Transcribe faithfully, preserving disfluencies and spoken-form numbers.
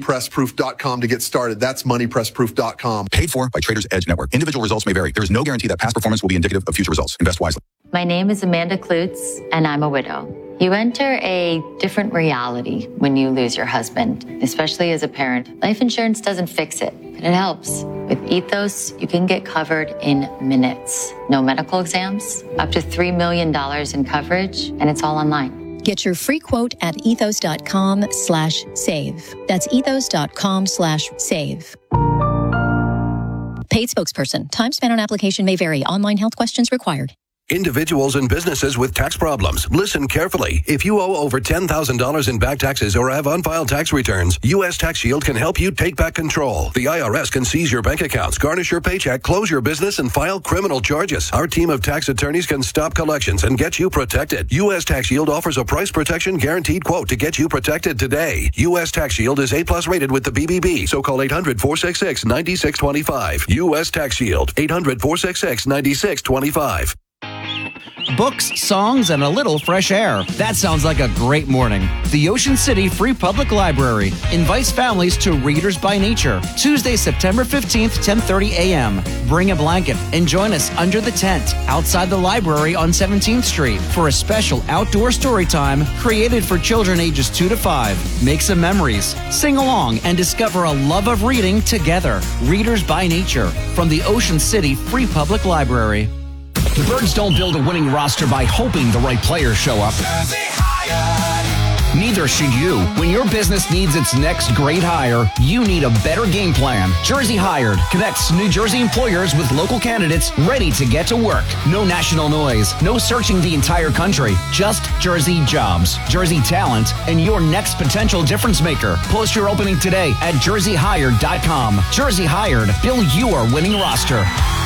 press proof dot com to get started. That's money press proof dot com. Paid for by Traders Edge Network. Individual results may vary. There is no guarantee that past performance will be indicative of future results. Invest wisely. My name is Amanda Klutz, and I'm a widow. You enter a different reality when you lose your husband, especially as a parent. Life insurance doesn't fix it, but it helps. With Ethos, you can get covered in minutes. No medical exams, up to three million dollars in coverage, and it's all online. Get your free quote at ethos.com slash save. That's ethos.com slash save. Paid spokesperson. Time spent on application may vary. Online health questions required. Individuals and businesses with tax problems, listen carefully. If you owe over ten thousand dollars in back taxes or have unfiled tax returns, U S Tax Shield can help you take back control. The I R S can seize your bank accounts, garnish your paycheck, close your business, and file criminal charges. Our team of tax attorneys can stop collections and get you protected. U S Tax Shield offers a price protection guaranteed quote to get you protected today. U S Tax Shield is A plus rated with the B B B, so call eight hundred, four six six, nine six two five. U S Tax Shield, eight hundred, four six six, nine six two five. Books, songs, and a little fresh air. That sounds like a great morning. The Ocean City Free Public Library invites families to Readers by Nature, Tuesday, September fifteenth, ten thirty a.m. Bring a blanket and join us under the tent outside the library on seventeenth street for a special outdoor story time created for children ages two to five. Make some memories, sing along, and discover a love of reading together. Readers by Nature from the Ocean City Free Public Library. The Birds don't build a winning roster by hoping the right players show up. Neither should you. When your business needs its next great hire, you need a better game plan. Jersey Hired connects New Jersey employers with local candidates ready to get to work. No national noise, no searching the entire country, just Jersey jobs, Jersey talent, and your next potential difference maker. Post your opening today at jersey hired dot com. Jersey Hired, build your winning roster.